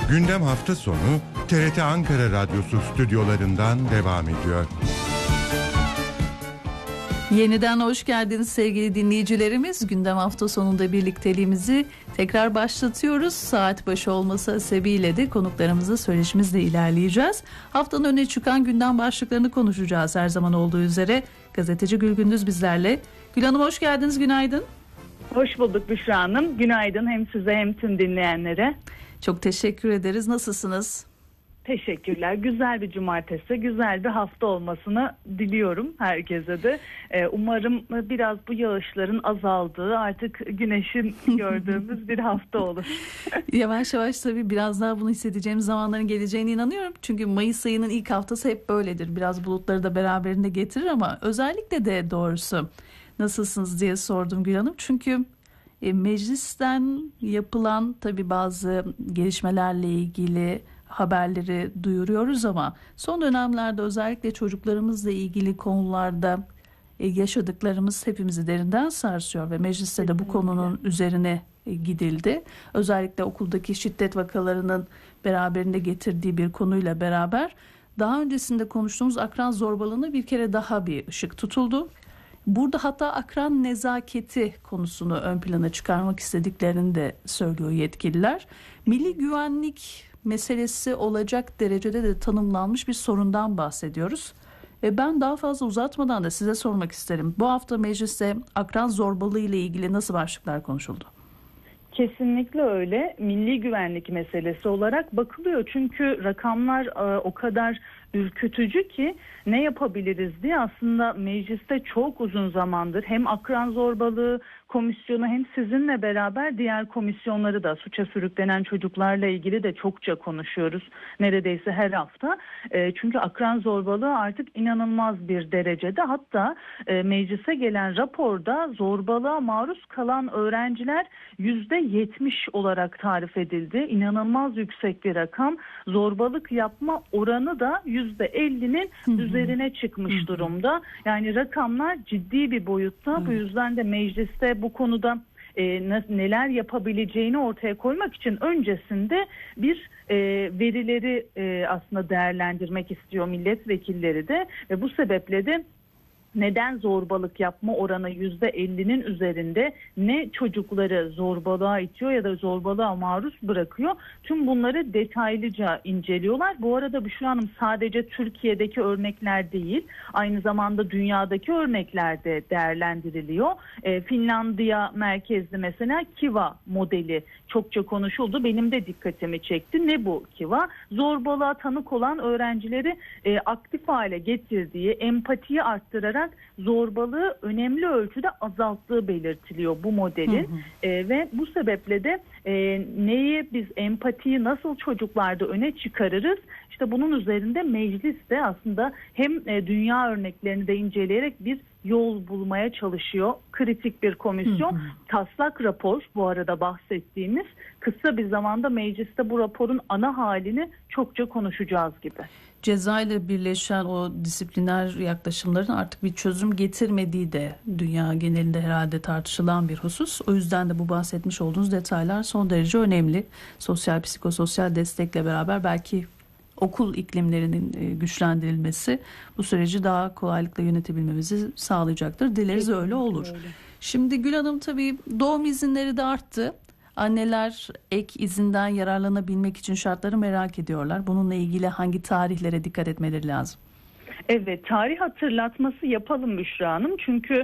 Gündem hafta sonu TRT Ankara Radyosu stüdyolarından devam ediyor. Yeniden hoş geldiniz sevgili dinleyicilerimiz. Gündem hafta sonunda birlikteliğimizi tekrar başlatıyoruz. Saat başı olması hasebiyle de konuklarımızla söyleşimizle ilerleyeceğiz. Haftanın öne çıkan gündem başlıklarını konuşacağız her zaman olduğu üzere. Gazeteci Gül Gündüz bizlerle. Gül Hanım hoş geldiniz, günaydın. Hoş bulduk Büşra Hanım. Günaydın hem size hem tüm dinleyenlere. Çok teşekkür ederiz. Nasılsınız? Teşekkürler. Güzel bir cumartesi, güzel bir hafta olmasını diliyorum herkese de. Umarım biraz bu yağışların azaldığı, artık güneşin gördüğümüz bir hafta olur. Yavaş yavaş tabii biraz daha bunu hissedeceğimiz zamanların geleceğine inanıyorum. Çünkü Mayıs ayının ilk haftası hep böyledir. Biraz bulutları da beraberinde getirir ama özellikle de doğrusu nasılsınız diye sordum Gül Hanım. Çünkü meclisten yapılan tabii bazı gelişmelerle ilgili haberleri duyuruyoruz ama son dönemlerde özellikle çocuklarımızla ilgili konularda yaşadıklarımız hepimizi derinden sarsıyor ve mecliste de bu konunun üzerine gidildi. Özellikle okuldaki şiddet vakalarının beraberinde getirdiği bir konuyla beraber daha öncesinde konuştuğumuz akran zorbalığına bir kere daha bir ışık tutuldu. Burada hatta akran nezaketi konusunu ön plana çıkarmak istediklerini de söylüyor yetkililer. Milli güvenlik meselesi olacak derecede de tanımlanmış bir sorundan bahsediyoruz. Ben daha fazla uzatmadan da size sormak isterim. Bu hafta mecliste akran zorbalığı ile ilgili nasıl başlıklar konuşuldu? Kesinlikle öyle. Milli güvenlik meselesi olarak bakılıyor. Çünkü rakamlar o kadar ürkütücü ki ne yapabiliriz diye aslında mecliste çok uzun zamandır hem akran zorbalığı komisyonu hem sizinle beraber diğer komisyonları da suça sürüklenen çocuklarla ilgili de çokça konuşuyoruz. Neredeyse her hafta. Çünkü akran zorbalığı artık inanılmaz bir derecede. Hatta meclise gelen raporda zorbalığa maruz kalan öğrenciler %70 olarak tarif edildi. İnanılmaz yüksek bir rakam. Zorbalık yapma oranı da %50'nin üzerine çıkmış durumda. Yani rakamlar ciddi bir boyutta. Bu yüzden de mecliste bu konuda neler yapabileceğini ortaya koymak için öncesinde bir verileri aslında değerlendirmek istiyor milletvekilleri de ve bu sebeple de neden zorbalık yapma oranı %50'nin üzerinde, ne çocukları zorbalığa itiyor ya da zorbalığa maruz bırakıyor. Tüm bunları detaylıca inceliyorlar. Bu arada Büşra Hanım sadece Türkiye'deki örnekler değil, aynı zamanda dünyadaki örnekler de değerlendiriliyor. Finlandiya merkezli mesela Kiva modeli çokça konuşuldu. Benim de dikkatimi çekti. Ne bu Kiva? Zorbalığa tanık olan öğrencileri aktif hale getirdiği, empatiyi arttırarak zorbalığı önemli ölçüde azalttığı belirtiliyor bu modelin. Ve bu sebeple de neyi biz empatiyi nasıl çocuklarda öne çıkarırız? İşte bunun üzerinde meclis de aslında hem dünya örneklerini de inceleyerek bir yol bulmaya çalışıyor. Kritik bir komisyon. Taslak rapor bu arada bahsettiğimiz, kısa bir zamanda mecliste bu raporun ana halini çokça konuşacağız gibi. Ceza ile birleşen o disipliner yaklaşımların artık bir çözüm getirmediği de dünya genelinde herhalde tartışılan bir husus. O yüzden de bu bahsetmiş olduğunuz detaylar son derece önemli. Sosyal, psikososyal destekle beraber belki okul iklimlerinin güçlendirilmesi bu süreci daha kolaylıkla yönetebilmemizi sağlayacaktır. Dileriz öyle olur. Öyle. Şimdi Gül Hanım, tabii doğum izinleri de arttı. Anneler ek izinden yararlanabilmek için şartları merak ediyorlar. Bununla ilgili hangi tarihlere dikkat etmeleri lazım? Evet, tarih hatırlatması yapalım Büşra Hanım. Çünkü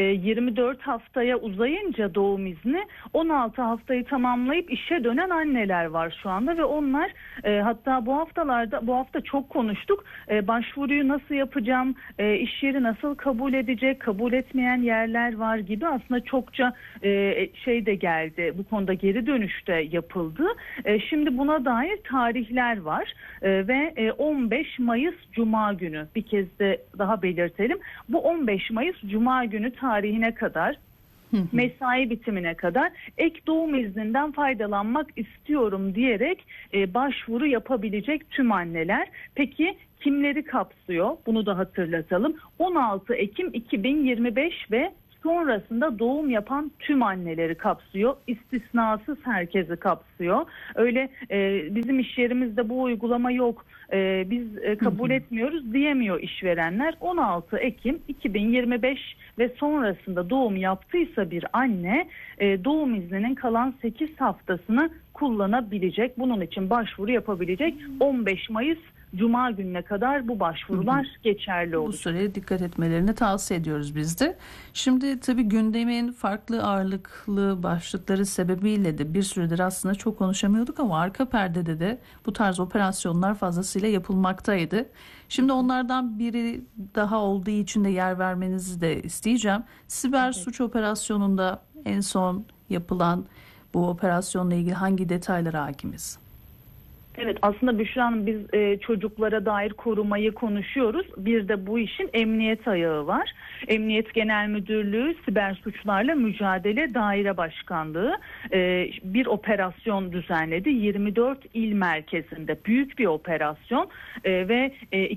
24 haftaya uzayınca doğum izni 16 haftayı tamamlayıp işe dönen anneler var şu anda ve onlar hatta bu hafta çok konuştuk. Başvuruyu nasıl yapacağım, iş yeri nasıl kabul edecek, kabul etmeyen yerler var gibi aslında çokça şey de geldi. Bu konuda geri dönüş de yapıldı. Şimdi buna dair tarihler var ve 15 Mayıs Cuma günü bir kez de daha belirtelim. Bu 15 Mayıs Cuma günü tarihine kadar, mesai bitimine kadar ek doğum izninden faydalanmak istiyorum diyerek başvuru yapabilecek tüm anneler. Peki kimleri kapsıyor? Bunu da hatırlatalım. 16 Ekim 2025 ve sonrasında doğum yapan tüm anneleri kapsıyor. İstisnasız herkesi kapsıyor. Öyle bizim iş yerimizde bu uygulama yok, biz kabul etmiyoruz diyemiyor işverenler. 16 Ekim 2025 ve sonrasında doğum yaptıysa bir anne doğum izninin kalan 8 haftasını kullanabilecek. Bunun için başvuru yapabilecek. 15 Mayıs Cuma gününe kadar bu başvurular geçerli olacak. Bu süreye dikkat etmelerini tavsiye ediyoruz biz de. Şimdi tabii gündemin farklı ağırlıklı başlıkları sebebiyle de bir süredir aslında çok konuşamıyorduk ama arka perdede de bu tarz operasyonlar fazlasıyla yapılmaktaydı. Şimdi onlardan biri daha olduğu için de yer vermenizi de isteyeceğim. Siber suç operasyonunda en son yapılan bu operasyonla ilgili hangi detaylara hakimiz? Evet, aslında Büşra Hanım, biz çocuklara dair korumayı konuşuyoruz. Bir de bu işin emniyet ayağı var. Emniyet Genel Müdürlüğü Siber Suçlarla Mücadele Daire Başkanlığı bir operasyon düzenledi. 24 il merkezinde büyük bir operasyon ve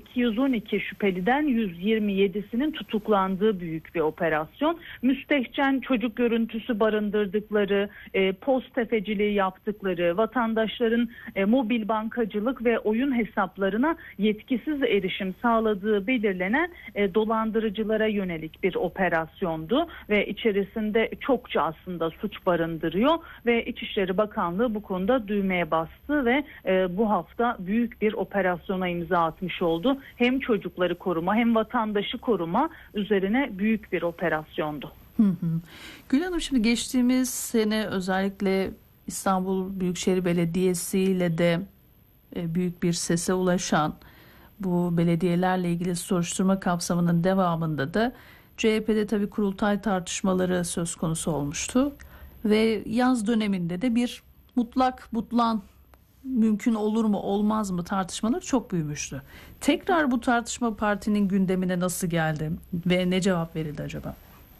212 şüpheliden 127'sinin tutuklandığı büyük bir operasyon. Müstehcen çocuk görüntüsü barındırdıkları, post tefeciliği yaptıkları, vatandaşların mobil bankacılık ve oyun hesaplarına yetkisiz erişim sağladığı belirlenen dolandırıcılara yönelik bir operasyondu ve içerisinde çokça aslında suç barındırıyor ve İçişleri Bakanlığı bu konuda düğmeye bastı ve bu hafta büyük bir operasyona imza atmış oldu. Hem çocukları koruma hem vatandaşı koruma üzerine büyük bir operasyondu. Gül Hanım, şimdi geçtiğimiz sene özellikle İstanbul Büyükşehir Belediyesi ile de büyük bir sese ulaşan bu belediyelerle ilgili soruşturma kapsamının devamında da CHP'de tabii kurultay tartışmaları söz konusu olmuştu ve yaz döneminde de bir mutlak butlan mümkün olur mu olmaz mı tartışmaları çok büyümüştü. Tekrar bu tartışma partinin gündemine nasıl geldi ve ne cevap verildi acaba?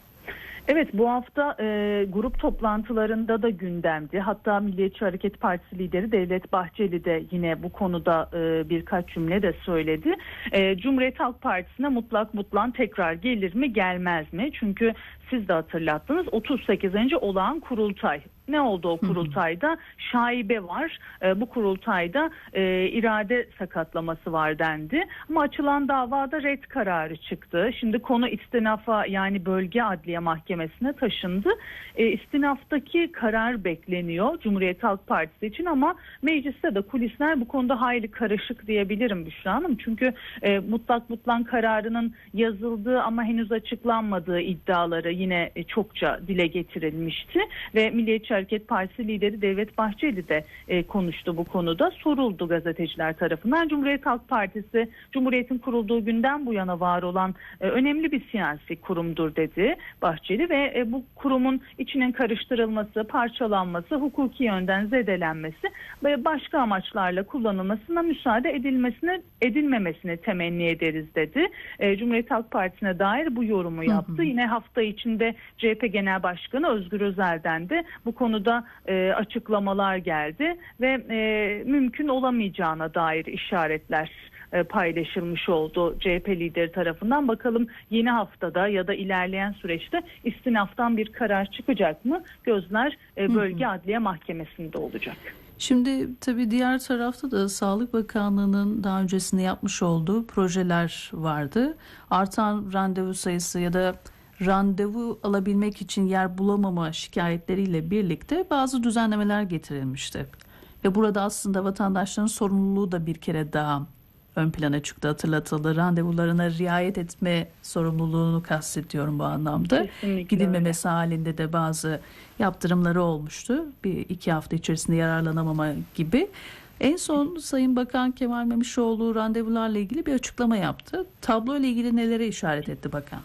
Evet, bu hafta grup toplantılarında da gündemdi. Hatta Milliyetçi Hareket Partisi lideri Devlet Bahçeli de yine bu konuda birkaç cümle de söyledi. Cumhuriyet Halk Partisi'ne mutlak butlan tekrar gelir mi gelmez mi? Çünkü siz de hatırlattınız, 38. olağan kurultay. Ne oldu o kurultayda? Şaibe var. Bu kurultayda irade sakatlaması var dendi. Ama açılan davada red kararı çıktı. Şimdi konu istinafa, yani bölge adliye mahkemesine taşındı. İstinaftaki karar bekleniyor Cumhuriyet Halk Partisi için ama mecliste de kulisler bu konuda hayli karışık diyebilirim Büşra Hanım. Çünkü mutlak butlan kararının yazıldığı ama henüz açıklanmadığı iddiaları yine çokça dile getirilmişti ve Milliyetçi Hareket Partisi lideri Devlet Bahçeli de konuştu bu konuda. Soruldu gazeteciler tarafından. Cumhuriyet Halk Partisi, Cumhuriyet'in kurulduğu günden bu yana var olan önemli bir siyasi kurumdur dedi Bahçeli ve bu kurumun içinin karıştırılması, parçalanması, hukuki yönden zedelenmesi ve başka amaçlarla kullanılmasına müsaade edilmemesini temenni ederiz dedi. Cumhuriyet Halk Partisi'ne dair bu yorumu yaptı. Yine hafta içinde CHP Genel Başkanı Özgür Özel'den de bu konuda açıklamalar geldi ve mümkün olamayacağına dair işaretler paylaşılmış oldu CHP lideri tarafından. Bakalım yeni haftada ya da ilerleyen süreçte istinaftan bir karar çıkacak mı? Gözler bölge adliye mahkemesinde olacak. Şimdi tabii diğer tarafta da Sağlık Bakanlığı'nın daha öncesinde yapmış olduğu projeler vardı. Artan randevu sayısı ya da randevu alabilmek için yer bulamama şikayetleriyle birlikte bazı düzenlemeler getirilmişti. Ve burada aslında vatandaşların sorumluluğu da bir kere daha ön plana çıktı, hatırlatıldı. Randevularına riayet etme sorumluluğunu kastediyorum bu anlamda. Kesinlikle gidilmemesi halinde de bazı yaptırımları olmuştu. 1-2 hafta içerisinde yararlanamama gibi. En son Sayın Bakan Kemal Memişoğlu randevularla ilgili bir açıklama yaptı. Tablo ile ilgili nelere işaret etti bakan?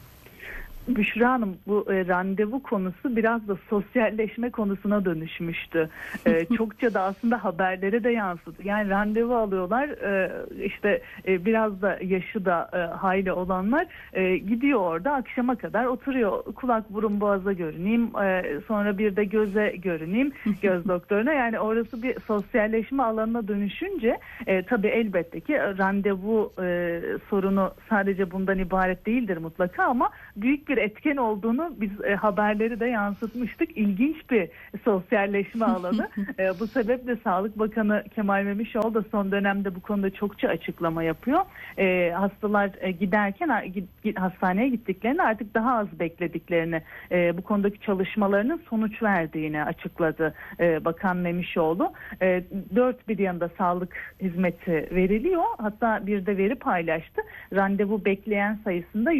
Büşra Hanım, bu randevu konusu biraz da sosyalleşme konusuna dönüşmüştü. Çokça da aslında haberlere de yansıdı. Yani randevu alıyorlar, işte biraz da yaşı da hayli olanlar gidiyor orada akşama kadar oturuyor. Kulak burun boğaza görüneyim, sonra bir de göze görüneyim göz doktoruna. Yani orası bir sosyalleşme alanına dönüşünce tabii elbette ki randevu sorunu sadece bundan ibaret değildir mutlaka ama büyük bir bir etken olduğunu biz haberleri de yansıtmıştık. İlginç bir sosyalleşme alanı. Bu sebeple Sağlık Bakanı Kemal Memişoğlu da son dönemde bu konuda çokça açıklama yapıyor. Hastalar giderken hastaneye gittiklerinde artık daha az beklediklerini, bu konudaki çalışmalarının sonuç verdiğini açıkladı Bakan Memişoğlu. Dört bir yanında sağlık hizmeti veriliyor. Hatta bir de veri paylaştı. Randevu bekleyen sayısında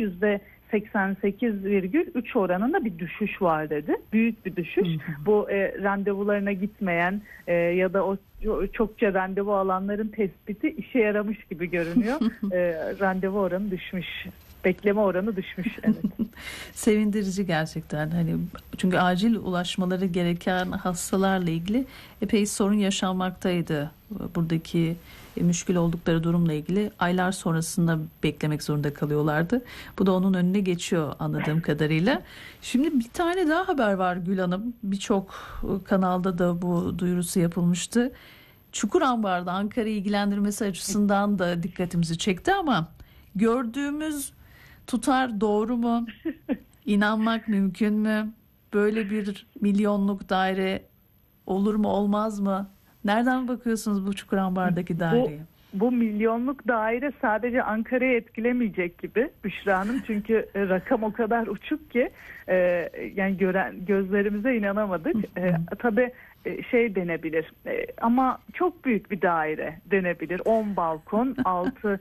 %88,3 oranında bir düşüş var dedi. Büyük bir düşüş. Bu randevularına gitmeyen ya da o çokça randevu alanların tespiti işe yaramış gibi görünüyor. Randevu oranı düşmüş. Bekleme oranı düşmüş. Evet. Sevindirici gerçekten. Hani çünkü acil ulaşmaları gereken hastalarla ilgili epey sorun yaşanmaktaydı. Buradaki müşkül oldukları durumla ilgili aylar sonrasında beklemek zorunda kalıyorlardı. Bu da onun önüne geçiyor anladığım kadarıyla. Şimdi bir tane daha haber var Gül Hanım. Birçok kanalda da bu duyurusu yapılmıştı. Çukurambar'da Ankara'yı ilgilendirmesi açısından da dikkatimizi çekti ama gördüğümüz tutar doğru mu? İnanmak mümkün mü? Böyle bir milyonluk daire olur mu olmaz mı? Nereden bakıyorsunuz bu Çukurambar'daki daireye? Bu milyonluk daire sadece Ankara'yı etkilemeyecek gibi Büşra Hanım. Çünkü rakam o kadar uçuk ki yani gözlerimize inanamadık. Tabii denebilir ama çok büyük bir daire denebilir. 10 balkon, 6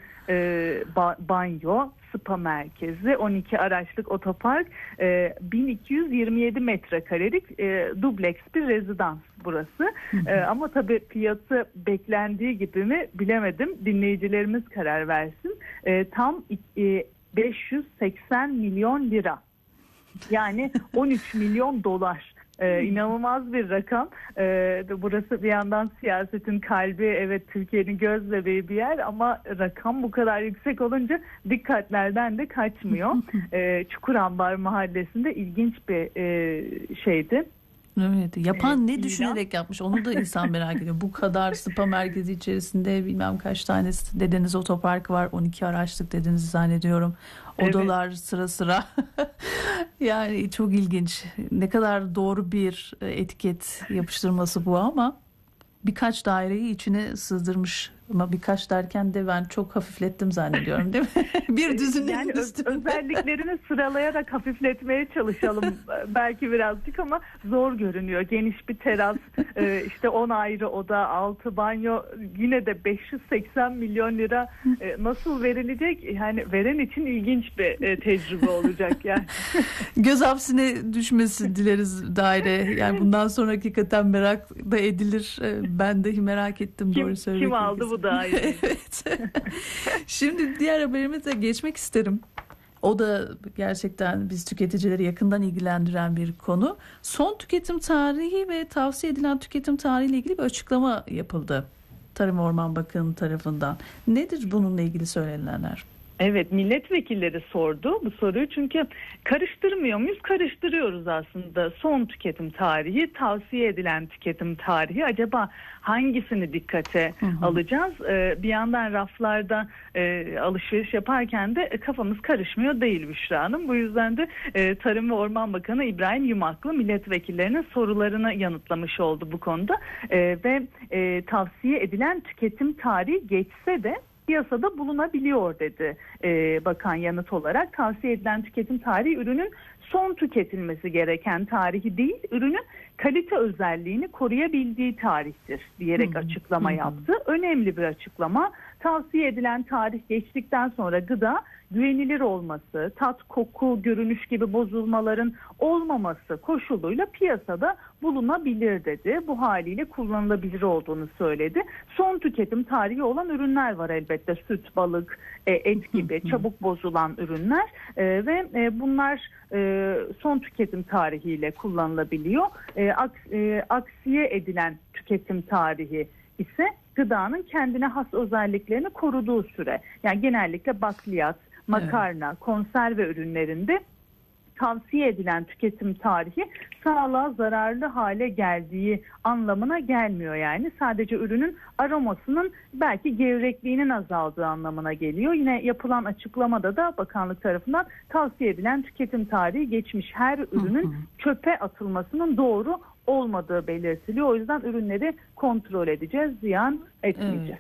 banyo, spa merkezi, 12 araçlık otopark, 1227 metrekarelik dubleks bir rezidans burası. Ama tabii fiyatı beklendiği gibi mi bilemedim. Dinleyicilerimiz karar versin. Tam 580 milyon lira. Yani 13 milyon dolar. İnanılmaz bir rakam. Burası bir yandan siyasetin kalbi, evet Türkiye'nin göz bebeği bir yer ama rakam bu kadar yüksek olunca dikkatlerden de kaçmıyor. Çukurambar Mahallesi'nde ilginç bir şeydi. Evet, yapan ne düşünerek yapmış onu da insan merak ediyor. Bu kadar spa merkezi içerisinde bilmem kaç tane dediniz otoparkı var, 12 araçlık dediniz zannediyorum. Odalar sıra sıra. Yani çok ilginç. Ne kadar doğru bir etiket yapıştırması bu ama birkaç daireyi içine sızdırmış. Ama birkaç derken de ben çok hafiflettim zannediyorum değil mi? Bir düzünün yani üstünde. Özelliklerini sıralayarak hafifletmeye çalışalım belki birazcık ama zor görünüyor. Geniş bir teras, işte 10 ayrı oda, 6 banyo, yine de 580 milyon lira nasıl verilecek? Yani veren için ilginç bir tecrübe olacak yani. Göz hapsine düşmesi dileriz daire. Yani bundan sonra hakikaten merak da edilir. Ben de merak ettim doğru söylemek. Kim aldı bu daire? Evet. Şimdi diğer haberimize geçmek isterim. O da gerçekten biz tüketicileri yakından ilgilendiren bir konu. Son tüketim tarihi ve tavsiye edilen tüketim tarihi ile ilgili bir açıklama yapıldı. Tarım ve Orman Bakanı tarafından. Nedir bununla ilgili söylenilenler? Evet, milletvekilleri sordu bu soruyu çünkü karıştırmıyor muyuz? Karıştırıyoruz aslında. Son tüketim tarihi, tavsiye edilen tüketim tarihi. Acaba hangisini dikkate alacağız? Bir yandan raflarda alışveriş yaparken de kafamız karışmıyor değil Büşra Hanım. Bu yüzden de Tarım ve Orman Bakanı İbrahim Yumaklı milletvekillerinin sorularını yanıtlamış oldu bu konuda. Ve tavsiye edilen tüketim tarihi geçse de piyasada bulunabiliyor dedi bakan yanıt olarak. Tavsiye edilen tüketim tarihi ürünün son tüketilmesi gereken tarihi değil, ürünün kalite özelliğini koruyabildiği tarihtir diyerek açıklama yaptı. Önemli bir açıklama. Tavsiye edilen tarih geçtikten sonra gıda güvenilir olması, tat, koku, görünüş gibi bozulmaların olmaması koşuluyla piyasada bulunabilir dedi. Bu haliyle kullanılabilir olduğunu söyledi. Son tüketim tarihi olan ürünler var elbette. Süt, balık, et gibi çabuk bozulan ürünler ve bunlar son tüketim tarihiyle kullanılabiliyor. Aksiye edilen tüketim tarihi ise gıdanın kendine has özelliklerini koruduğu süre. Yani genellikle bakliyat, makarna, konserve ürünlerinde tavsiye edilen tüketim tarihi sağlığa zararlı hale geldiği anlamına gelmiyor yani. Sadece ürünün aromasının belki gevrekliğinin azaldığı anlamına geliyor. Yine yapılan açıklamada da bakanlık tarafından tavsiye edilen tüketim tarihi geçmiş her ürünün çöpe atılmasının doğru olmadığı belirtiliyor. O yüzden ürünleri kontrol edeceğiz, ziyan etmeyeceğiz. Evet.